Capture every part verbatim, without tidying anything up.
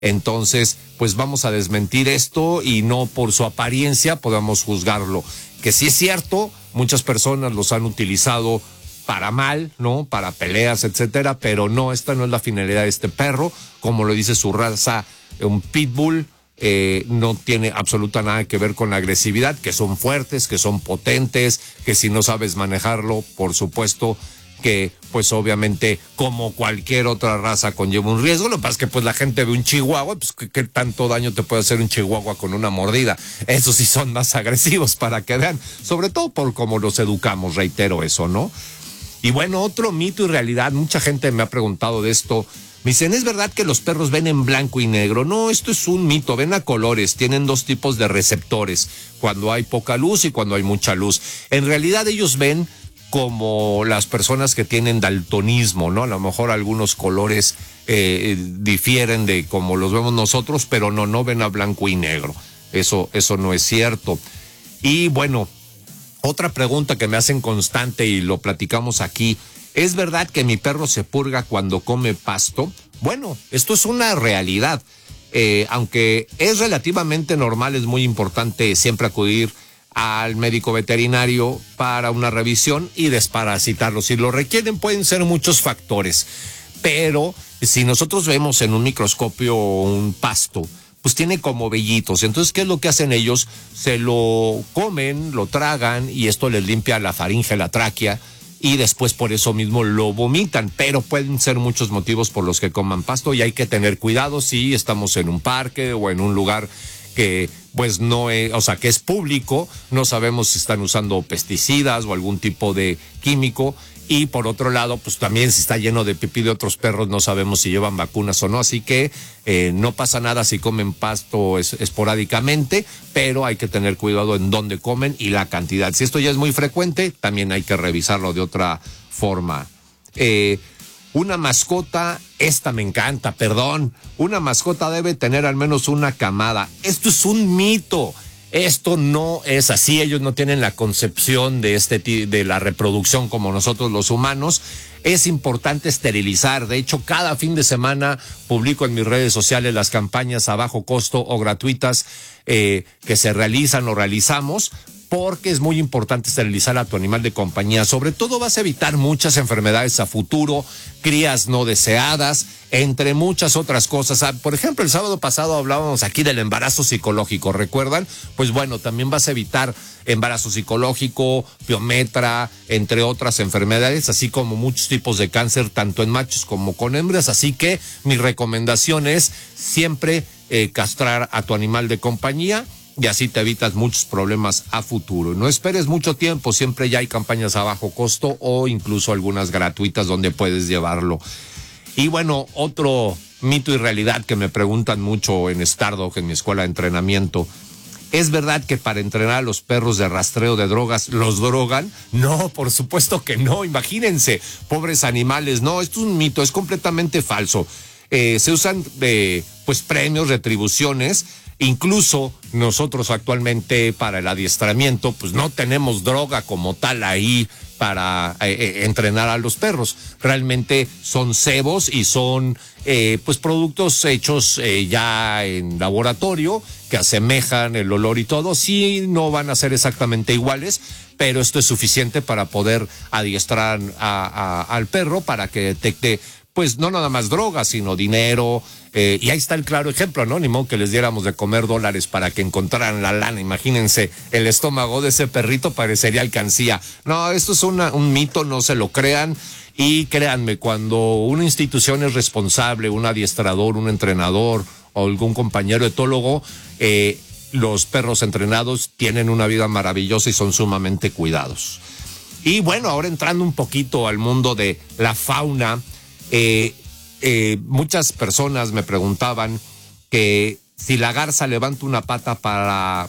Entonces, pues vamos a desmentir esto y no por su apariencia podamos juzgarlo. Que sí es cierto, muchas personas los han utilizado para mal, ¿no? Para peleas, etcétera, pero no, esta no es la finalidad de este perro. Como lo dice su raza, un pitbull, eh, no tiene absoluta nada que ver con la agresividad, que son fuertes, que son potentes, que si no sabes manejarlo, por supuesto que pues obviamente como cualquier otra raza conlleva un riesgo. Lo que pasa es que pues la gente ve un chihuahua, pues ¿qué, qué tanto daño te puede hacer un chihuahua con una mordida? Esos sí son más agresivos, para que vean, sobre todo por cómo los educamos, reitero eso, ¿no? Y bueno, otro mito y realidad, mucha gente me ha preguntado de esto. Me dicen, ¿es verdad que los perros ven en blanco y negro? No, esto es un mito, ven a colores, tienen dos tipos de receptores, cuando hay poca luz y cuando hay mucha luz. En realidad ellos ven como las personas que tienen daltonismo, ¿no? A lo mejor algunos colores eh, difieren de como los vemos nosotros, pero no, no ven a blanco y negro. Eso, eso no es cierto. Y bueno, otra pregunta que me hacen constante y lo platicamos aquí, ¿es verdad que mi perro se purga cuando come pasto? Bueno, esto es una realidad. Eh, aunque es relativamente normal, es muy importante siempre acudir al médico veterinario para una revisión y desparasitarlo. Si lo requieren, pueden ser muchos factores, pero si nosotros vemos en un microscopio un pasto, pues tiene como vellitos. Entonces, ¿qué es lo que hacen ellos? Se lo comen, lo tragan y esto les limpia la faringe, la tráquea, y después por eso mismo lo vomitan, pero pueden ser muchos motivos por los que coman pasto y hay que tener cuidado si estamos en un parque o en un lugar que pues no es, o sea, que es público, no sabemos si están usando pesticidas o algún tipo de químico, y por otro lado, pues también si está lleno de pipí de otros perros, no sabemos si llevan vacunas o no, así que eh, no pasa nada si comen pasto es, esporádicamente, pero hay que tener cuidado en dónde comen y la cantidad. Si esto ya es muy frecuente, también hay que revisarlo de otra forma. Eh, Una mascota, esta me encanta, perdón, una mascota debe tener al menos una camada. Esto es un mito, esto no es así, ellos no tienen la concepción de, este, de la reproducción como nosotros los humanos. Es importante esterilizar, de hecho cada fin de semana publico en mis redes sociales las campañas a bajo costo o gratuitas eh, que se realizan o realizamos, porque es muy importante esterilizar a tu animal de compañía. Sobre todo vas a evitar muchas enfermedades a futuro, crías no deseadas, entre muchas otras cosas. Por ejemplo, el sábado pasado hablábamos aquí del embarazo psicológico, ¿recuerdan? Pues bueno, también vas a evitar embarazo psicológico, piometra, entre otras enfermedades, así como muchos tipos de cáncer, tanto en machos como con hembras. Así que mi recomendación es siempre eh, castrar a tu animal de compañía, y así te evitas muchos problemas a futuro. No esperes mucho tiempo, siempre ya hay campañas a bajo costo o incluso algunas gratuitas donde puedes llevarlo. Y bueno, otro mito y realidad que me preguntan mucho en Stardog, en mi escuela de entrenamiento. ¿Es verdad que para entrenar a los perros de rastreo de drogas los drogan? No, por supuesto que no, imagínense, pobres animales. No, esto es un mito, es completamente falso. Eh, se usan eh, pues premios, retribuciones. Incluso nosotros actualmente para el adiestramiento pues no tenemos droga como tal ahí para eh, entrenar a los perros. Realmente son cebos y son eh, pues productos hechos eh, ya en laboratorio que asemejan el olor y todo. Sí, no van a ser exactamente iguales, pero esto es suficiente para poder adiestrar a, a, al perro para que detecte pues no nada más drogas, sino dinero, eh, y ahí está el claro ejemplo, ¿no? Ni modo que les diéramos de comer dólares para que encontraran la lana. Imagínense, el estómago de ese perrito parecería alcancía. No, esto es una, un mito, no se lo crean, y créanme, cuando una institución es responsable, un adiestrador, un entrenador o algún compañero etólogo, eh, los perros entrenados tienen una vida maravillosa y son sumamente cuidados. Y bueno, ahora entrando un poquito al mundo de la fauna, Eh, eh, muchas personas me preguntaban que si la garza levanta una pata para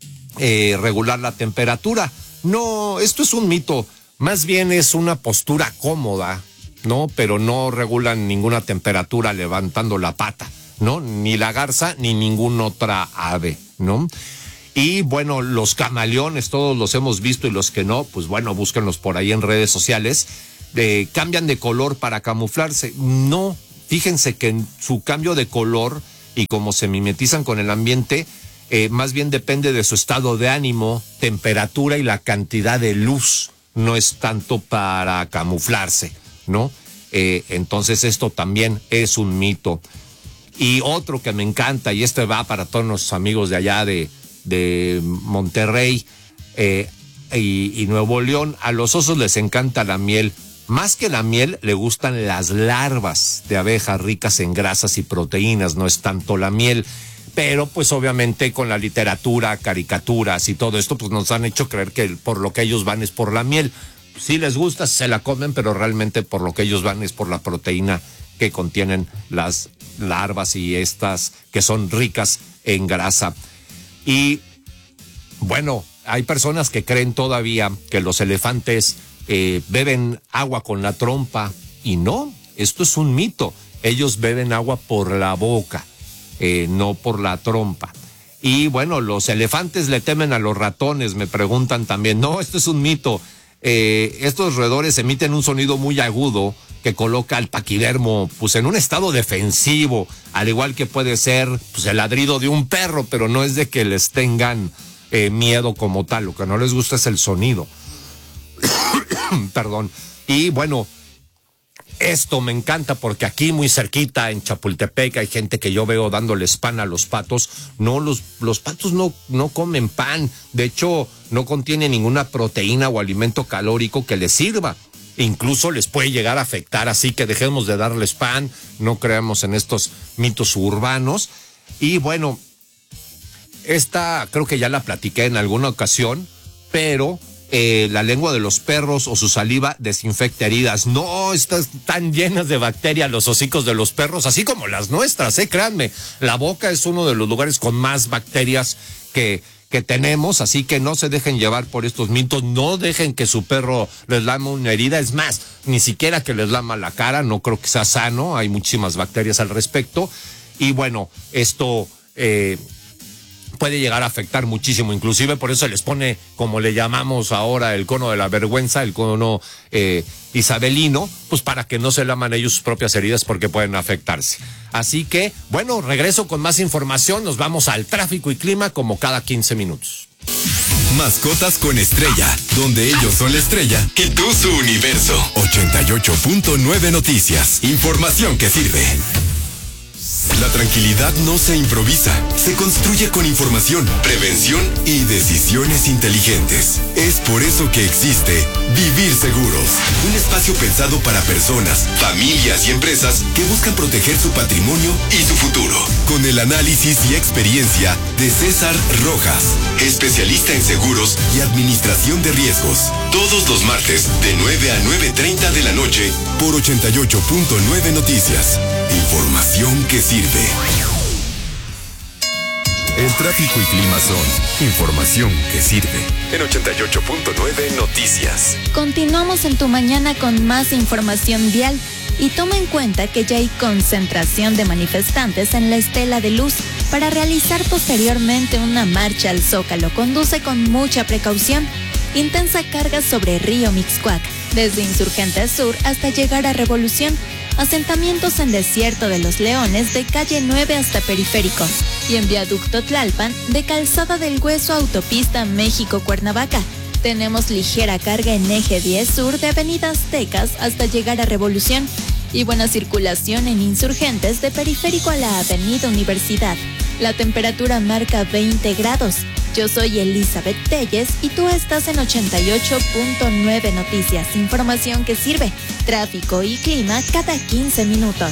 eh, regular la temperatura. No, esto es un mito, más bien es una postura cómoda, ¿no? Pero no regulan ninguna temperatura levantando la pata, ¿no? Ni la garza ni ninguna otra ave, ¿no? Y bueno, los camaleones, todos los hemos visto, y los que no, pues bueno, búsquenlos por ahí en redes sociales. De, cambian de color para camuflarse. No, fíjense que en su cambio de color y como se mimetizan con el ambiente, eh, más bien depende de su estado de ánimo, temperatura y la cantidad de luz. No es tanto para camuflarse, ¿no? Eh, entonces esto también es un mito. Y otro que me encanta, y este va para todos los amigos de allá de, de Monterrey eh, y, y Nuevo León, a los osos les encanta la miel. Más que la miel, le gustan las larvas de abejas ricas en grasas y proteínas, no es tanto la miel. Pero pues obviamente con la literatura, caricaturas y todo esto, pues nos han hecho creer que por lo que ellos van es por la miel. Sí les gusta, se la comen, pero realmente por lo que ellos van es por la proteína que contienen las larvas y estas que son ricas en grasa. Y bueno, hay personas que creen todavía que los elefantes eh, beben agua con la trompa, y no, esto es un mito. Ellos beben agua por la boca, eh, no por la trompa. Y bueno, los elefantes le temen a los ratones, me preguntan también. No, esto es un mito. Eh, estos roedores emiten un sonido muy agudo que coloca al paquidermo pues en un estado defensivo, al igual que puede ser pues el ladrido de un perro, pero no es de que les tengan eh, miedo como tal. Lo que no les gusta es el sonido. Perdón. Y bueno, esto me encanta porque aquí muy cerquita en Chapultepec hay gente que yo veo dándoles pan a los patos. No, los, los patos no, no comen pan. De hecho, no contiene ninguna proteína o alimento calórico que les sirva. Incluso les puede llegar a afectar, así que dejemos de darles pan, no creamos en estos mitos urbanos. Y bueno, esta creo que ya la platiqué en alguna ocasión, pero Eh, la lengua de los perros o su saliva desinfecta heridas. No, están llenas de bacterias los hocicos de los perros, así como las nuestras, eh, créanme. La boca es uno de los lugares con más bacterias que, que tenemos, así que no se dejen llevar por estos mitos, no dejen que su perro les lama una herida, es más, ni siquiera que les lama la cara, no creo que sea sano, hay muchísimas bacterias al respecto. Y bueno, esto eh, puede llegar a afectar muchísimo, inclusive por eso se les pone, como le llamamos ahora, el cono de la vergüenza, el cono eh, isabelino, pues para que no se laman ellos sus propias heridas porque pueden afectarse. Así que, bueno, regreso con más información, nos vamos al tráfico y clima como cada quince minutos. Mascotas con Estrella, donde ellos son la estrella y tú su universo. ochenta y ocho punto nueve Noticias, información que sirve. La tranquilidad no se improvisa, se construye con información, prevención y decisiones inteligentes. Es por eso que existe Vivir Seguros, un espacio pensado para personas, familias y empresas que buscan proteger su patrimonio y su futuro. Con el análisis y experiencia de César Rojas, especialista en seguros y administración de riesgos. Todos los martes de nueve a nueve treinta de la noche por ochenta y ocho punto nueve Noticias. Información que sirve. El tráfico y clima son información que sirve. En ochenta y ocho punto nueve Noticias. Continuamos en tu mañana con más información vial y toma en cuenta que ya hay concentración de manifestantes en la Estela de Luz para realizar posteriormente una marcha al Zócalo. Conduce con mucha precaución. Intensa carga sobre Río Mixcoac, desde Insurgentes Sur hasta llegar a Revolución. Asentamientos en Desierto de los Leones de calle nueve hasta Periférico y en Viaducto Tlalpan de Calzada del Hueso Autopista México-Cuernavaca. Tenemos ligera carga en eje diez sur de Avenida Aztecas hasta llegar a Revolución y buena circulación en Insurgentes de Periférico a la Avenida Universidad. La temperatura marca veinte grados. Yo soy Elizabeth Telles y tú estás en ochenta y ocho punto nueve Noticias. Información que sirve. Tráfico y clima cada quince minutos.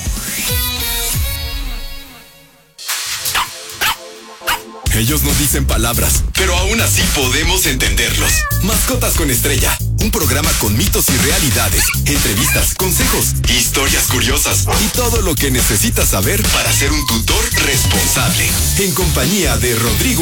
Ellos no dicen palabras, pero aún así podemos entenderlos. Mascotas con Estrella, un programa con mitos y realidades, entrevistas, consejos, historias curiosas y todo lo que necesitas saber para ser un tutor responsable. En compañía de Rodrigo